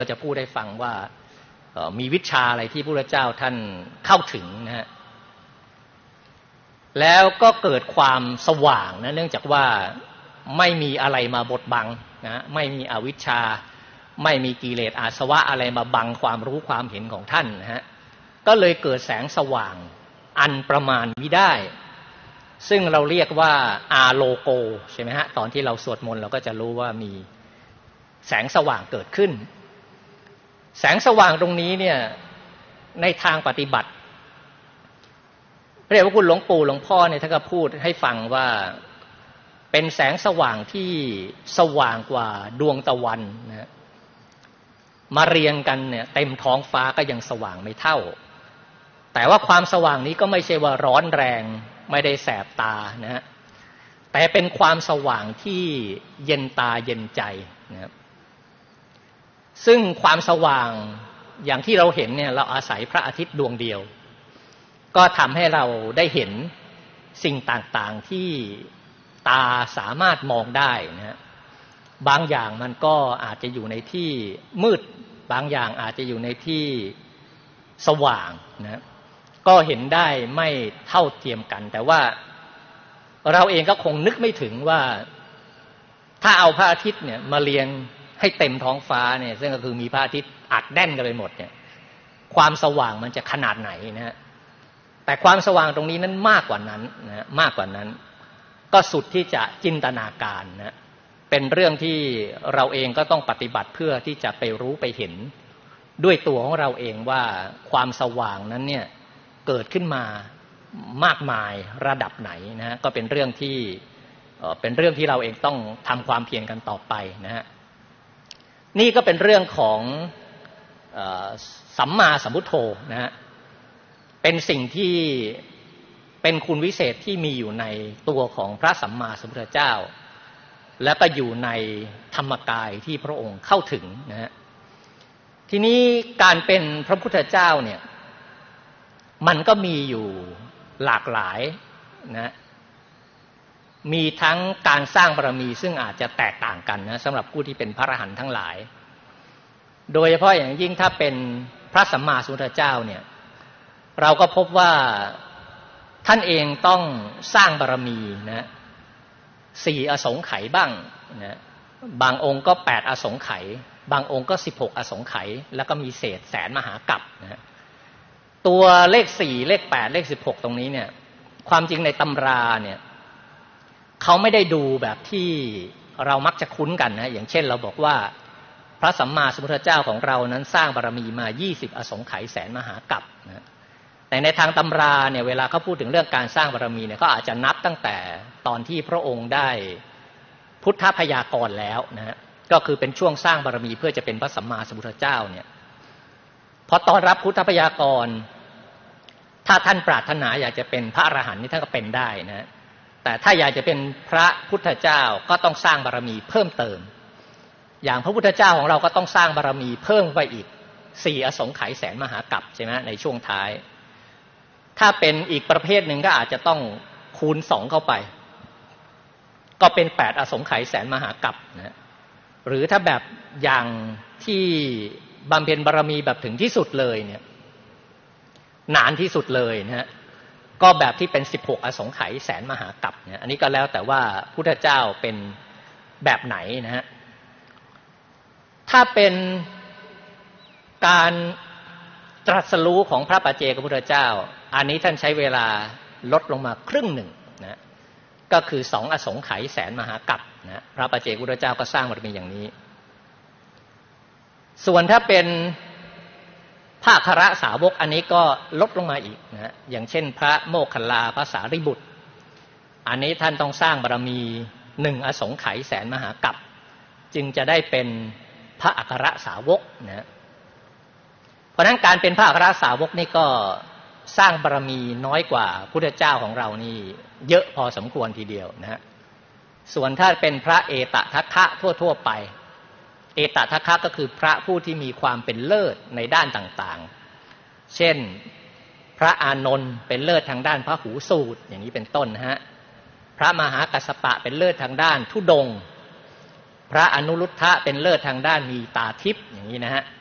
ก็จะพูดให้ฟังว่ามีวิชาอะไรที่พระพุทธเจ้าท่านเข้าถึงนะฮะแล้วก็เกิดความสว่างนะเนื่องจากว่าไม่มีอะไรมาบดบังนะไม่มีอวิชชาไม่มีกิเลสอาสวะอะไรมาบังความรู้ความเห็นของท่านนะฮะก็เลยเกิดแสงสว่างอันประมาณมิได้ซึ่งเราเรียกว่าอาโลโกใช่ไหมฮะตอนที่เราสวดมนต์เราก็จะรู้ว่ามีแสงสว่างเกิดขึ้นแสงสว่างตรงนี้เนี่ยในทางปฏิบัติพระเดชพระคุณหลวงปู่หลวงพ่อเนี่ยท่านก็พูดให้ฟังว่าเป็นแสงสว่างที่สว่างกว่าดวงตะวันนะมาเรียงกันเนี่ยเต็มท้องฟ้าก็ยังสว่างไม่เท่าแต่ว่าความสว่างนี้ก็ไม่ใช่ว่าร้อนแรงไม่ได้แสบตานะฮะแต่เป็นความสว่างที่เย็นตาเย็นใจนะครับซึ่งความสว่างอย่างที่เราเห็นเนี่ยเราอาศัยพระอาทิตย์ดวงเดียวก็ทำให้เราได้เห็นสิ่งต่างๆที่ตาสามารถมองได้นะบางอย่างมันก็อาจจะอยู่ในที่มืดบางอย่างอาจจะอยู่ในที่สว่างนะก็เห็นได้ไม่เท่าเทียมกันแต่ว่าเราเองก็คงนึกไม่ถึงว่าถ้าเอาพระอาทิตย์เนี่ยมาเรียงให้เต็มท้องฟ้าเนี่ยซึ่งก็คือมีพระอาทิตย์อัดแน่นกันไปหมดเนี่ยความสว่างมันจะขนาดไหนนะฮะแต่ความสว่างตรงนี้นั้นมากกว่านั้นนะมากกว่านั้นก็สุดที่จะจินตนาการนะเป็นเรื่องที่เราเองก็ต้องปฏิบัติเพื่อที่จะไปรู้ไปเห็นด้วยตัวของเราเองว่าความสว่างนั้นเนี่ยเกิดขึ้นมามากมายระดับไหนนะก็เป็นเรื่องที่เราเองต้องทำความเพียรกันต่อไปนะฮะนี่ก็เป็นเรื่องของสัมมาสัมพุทโธนะฮะเป็นสิ่งที่เป็นคุณวิเศษที่มีอยู่ในตัวของพระสัมมาสัมพุทธเจ้าและก็อยู่ในธรรมกายที่พระองค์เข้าถึงนะฮะทีนี้การเป็นพระพุทธเจ้าเนี่ยมันก็มีอยู่หลากหลายนะมีทั้งการสร้างบารมีซึ่งอาจจะแตกต่างกันนะสำหรับผู้ที่เป็นพระอรหันต์ทั้งหลายโดยเฉพาะอย่างยิ่งถ้าเป็นพระสัมมาสัมพุทธเจ้าเนี่ยเราก็พบว่าท่านเองต้องสร้างบารมีนะ4อสงไขยบ้างนะบางองค์ก็8อสงไขยบางองค์ก็16อสงไขยแล้วก็มีเศษแสนมหากัปนะตัวเลข4เลข8เลข16ตรงนี้เนี่ยความจริงในตำราเนี่ยเขาไม่ได้ดูแบบที่เรามักจะคุ้นกันนะอย่างเช่นเราบอกว่าพระสัมมาสัมพุทธเจ้าของเรานั้นสร้างบารมีมา20อสงไขยแสนมหากัปนะแต่ในทางตำราเนี่ยเวลาเขาพูดถึงเรื่องการสร้างบารมีเนี่ยเขาอาจจะนับตั้งแต่ตอนที่พระองค์ได้พุทธพยากรณ์แล้วนะก็คือเป็นช่วงสร้างบารมีเพื่อจะเป็นพระสัมมาสัมพุทธเจ้าเนี่ยพอตอนรับพุทธพยากรณ์ถ้าท่านปรารถนาอยากจะเป็นพระอรหันต์นี่ท่านก็เป็นได้นะแต่ถ้าอยากจะเป็นพระพุทธเจ้าก็ต้องสร้างบารมีเพิ่มเติมอย่างพระพุทธเจ้าของเราก็ต้องสร้างบารมีเพิ่มไปอีก4อสงไขยแสนมหากัปใช่ไหมในช่วงท้ายถ้าเป็นอีกประเภทหนึ่งก็อาจจะต้องคูณ2เข้าไปก็เป็น8อสงไขยแสนมหากัปนะหรือถ้าแบบอย่างที่บำเพ็ญบารมีแบบถึงที่สุดเลยเนี่ยนานที่สุดเลยนะฮะก็แบบที่เป็น16อสงไขยแสนมหากัปเนี่ยอันนี้ก็แล้วแต่ว่าพุทธเจ้าเป็นแบบไหนนะฮะถ้าเป็นการตรัสรู้ของพระปัจเจกพุทธเจ้าอันนี้ท่านใช้เวลาลดลงมาครึ่งหนึ่งนะก็คือ2อสงไขยแสนมหากัปนะพระปัจเจกพุทธเจ้าก็สร้างบารมีอย่างนี้ส่วนถ้าเป็นพระอัครสาวกอันนี้ก็ลดลงมาอีกนะอย่างเช่นพระโมคคัลลาพระสารีบุตรอันนี้ท่านต้องสร้างบารมี1อสงไขยแสนมหากัปจึงจะได้เป็นพระอัครสาวกนะเพราะฉะนั้นการเป็นพระอัครสาวกนี่ก็สร้างบารมีน้อยกว่าพุทธเจ้าของเรานี่เยอะพอสมควรทีเดียวนะฮะส่วนถ้าเป็นพระเอตทัคคะทั่วๆไปเอตทัคคะก็คือพระผู้ที่มีความเป็นเลิศในด้านต่างๆเช่นพระอานนท์เป็นเลิศทางด้านพระหูสูตรอย่างนี้เป็นต้นนะฮะพระมหากัสสปะเป็นเลิศทางด้านธุดงค์พระอนุรุทธะเป็นเลิศทางด้านมีตาทิพย์อย่างนี้นะฮะ